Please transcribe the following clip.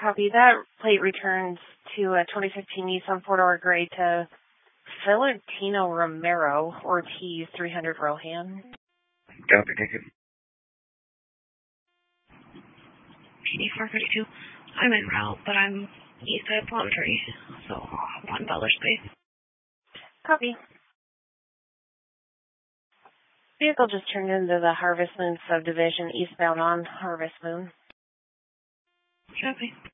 Copy. That plate returns to a 2015 Nissan four-door gray to Valentino Romero, Ortiz, 300 Rohan. Copy, thank you. PD 432. I'm en route, but I'm east of Plum Tree, so on Butler Space. Copy. Vehicle just turned into the Harvest Moon subdivision, eastbound on Harvest Moon. Copy.